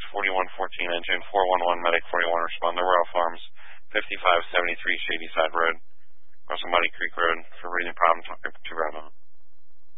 4114 engine, 411 medic 41, respond to Royal Farms, 5573 Shady Side Road, also Muddy Creek Road. For breathing problems, talk to Bravo.